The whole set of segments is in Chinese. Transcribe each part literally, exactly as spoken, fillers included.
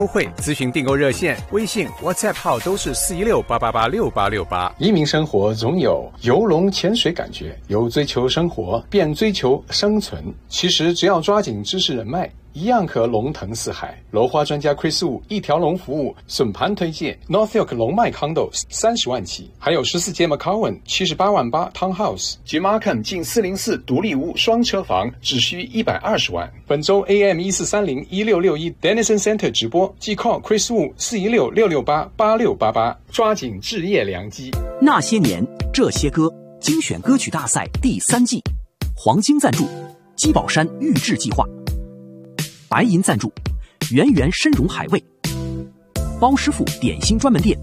优惠咨询订购热线、微信、WhatsApp 号都是四一六八八八六八六八。 移民生活总有游龙潜水感觉，由追求生活变追求生存。其实只要抓紧知识人脉，一样可龙腾四海。楼花专家 Chris Wu 一条龙服务，笋盘推荐 Northfield 龙脉 Condos 三十万起，还有十四街 McCowan 七十八万八 Townhouse 及 Markham 近四零四独立屋双车房，只需一百二十万。本周 A M 一四三零一六六一 Dennison Center 直播，即 call Chris Wu 四一六六六八八六八八，抓紧置业良机。 那些年这些歌精选歌曲大赛第三季，黄金赞助基宝山预制计划，白银赞助圆圆参茸海味，包师傅点心专门店，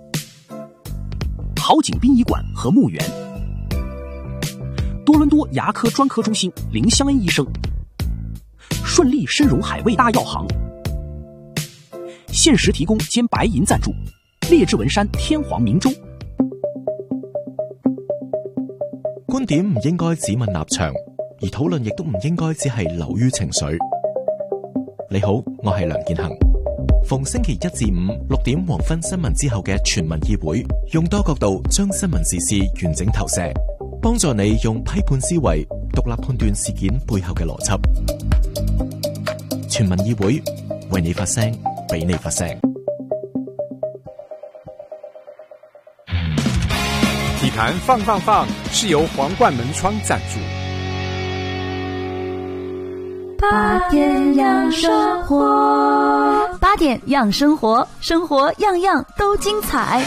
好景殡仪馆和墓园，多伦多牙科专科中心林香恩医生，顺利参茸海味大药行，限时提供兼白银赞助列治文山天皇明州。 觀點唔應該只問立場，而討論亦都唔應該只係流於情緒。你好，我係梁健恒。逢星期一至五六點黃昏新聞之後嘅全民議會，用多角度將新聞時事完整投射，幫助你用批判思維獨立判斷事件背後嘅邏輯。全民議會，為你發聲，俾你發聲。 體壇放放放是由皇冠門窗贊助。 八點養生活，八點養生活，生活樣樣都精彩。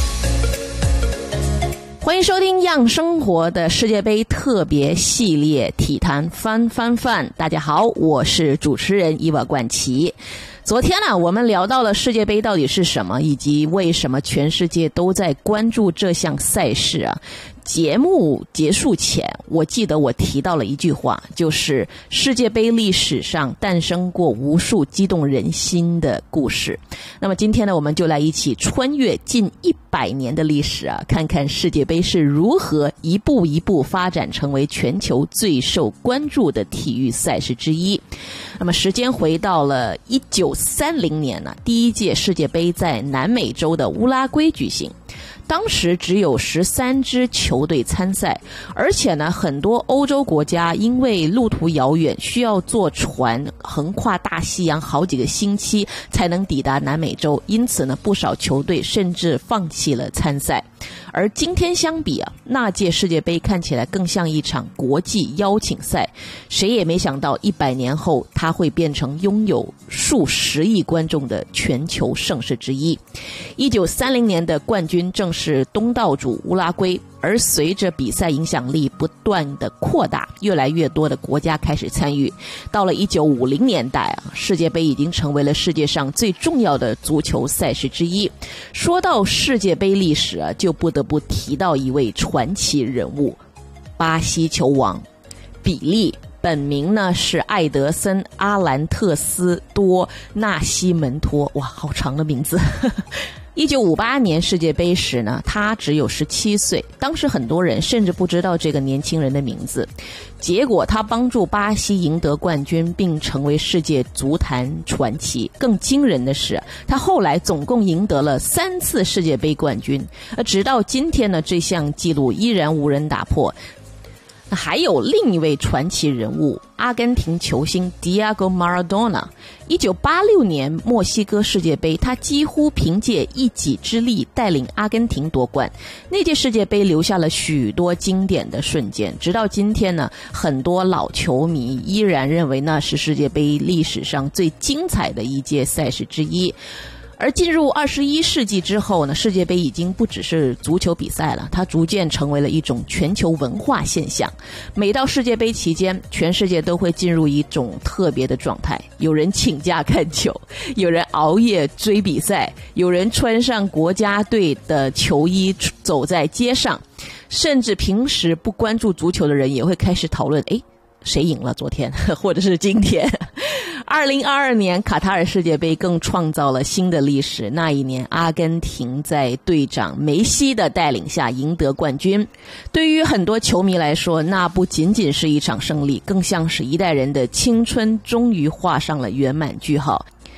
歡迎收聽樣生活的世界杯特別系列體壇翻翻翻。大家好，我是主持人伊娃冠琪。昨天呢、啊，我們聊到了世界杯到底是什麼，以及為什麼全世界都在關注這項賽事啊。節目結束前，我記得我提到了一句話，就是世界杯歷史上誕生過無數激動人心的故事。那麼今天呢，我們就來一起穿越近一百年的歷史啊，看看世界杯是如何一步一步發展成為全球最受關注的體育賽事之一。那麼時間回到了一九三零年呢、啊，第一屆世界杯在南美洲的烏拉圭舉行。當時只有十三支球隊參賽，而且呢，很多歐洲國家因為路途遙遠，需要坐船橫跨大西洋好幾個星期才能抵達南美洲，因此呢，不少球隊甚至放棄了參賽。而今天相比啊，那屆世界杯看起來更像一場國際邀請賽，誰也沒想到一百年後它會變成擁有數十億觀眾的全球盛事之一。一九三零年的冠軍正是東道主烏拉圭，而隨着比賽影響力不斷的擴大，越來越多的國家開始參與。到了一九五零年代啊，世界杯已經成為了世界上最重要的足球賽事之一。說到世界杯歷史啊，就不得不提到一位傳奇人物，巴西球王比利，本名呢是艾德森·阿蘭特斯多納西門托，哇，好長的名字。一九五八年世界杯時呢，他只有十七歲，當時很多人甚至不知道這個年輕人的名字。結果他幫助巴西贏得冠軍，並成為世界足壇傳奇。更驚人的是，他後來總共贏得了三次世界杯冠軍，而直到今天呢，這項紀錄依然無人打破。還有另一位傳奇人物，阿根廷球星 Diego Maradona。一九八六年墨西哥世界杯，他幾乎憑借一己之力帶領阿根廷奪冠。那屆世界杯留下了許多經典的瞬間，直到今天呢，很多老球迷依然認為那是世界杯歷史上最精彩的一屆賽事之一。而進入二十一世紀之後呢，世界杯已經不只是足球比賽了，它逐漸成為了一種全球文化現象。每到世界杯期間，全世界都會進入一種特別的狀態，有人請假看球，有人熬夜追比賽，有人穿上國家隊的球衣走在街上，甚至平時不關注足球的人也會開始討論，誒，誰贏了昨天或者是今天。二零二二年卡塔爾世界杯更創造了新的歷史，那一年阿根廷在隊長梅西的帶領下贏得冠軍。對於很多球迷來說，那不僅僅是一場勝利，更像是一代人的青春終於畫上了圓滿句號。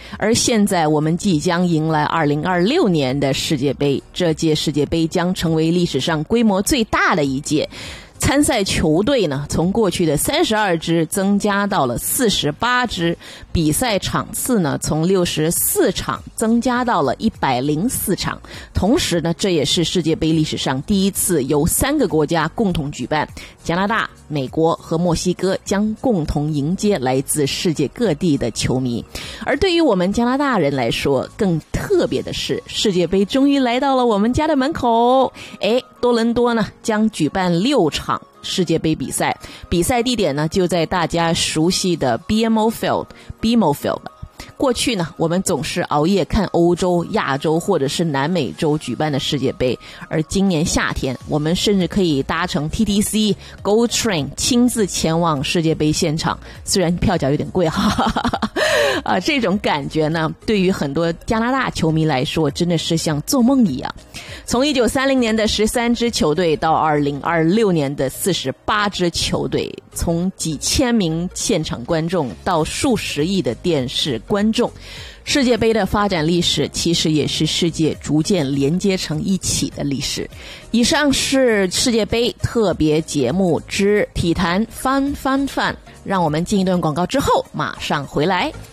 而现在我们即将迎来二零二六年的世界杯，这届世界杯将成为历史上规模最大的一届。参赛球队呢，从过去的三十二支增加到了四十八支，比赛场次呢，从六十四场增加到了一百零四场。同时呢，这也是世界杯历史上第一次由三个国家共同举办，加拿大、美国和墨西哥将共同迎接来自世界各地的球迷。而对于我们加拿大人来说，更特别的是，世界杯终于来到了我们家的门口。哎，多伦多呢将举办六场世界杯比赛，比赛地点呢就在大家熟悉的 B M O Field、B M O Field。过去呢，我们总是熬夜看欧洲、亚洲或者是南美洲举办的世界杯，而今年夏天，我们甚至可以搭乘 T T C、Go Train 亲自前往世界杯现场，虽然票价有点贵哈哈哈哈。啊，这种感觉呢，对于很多加拿大球迷来说，真的是像做梦一样。从一九三零年的十三支球队到二零二六年的四十八支球队，从几千名现场观众到数十亿的电视观众，世界杯的发展历史其实也是世界逐渐连接成一起的历史。以上是世界杯特别节目之体坛翻翻翻，让我们进一段广告之后马上回来。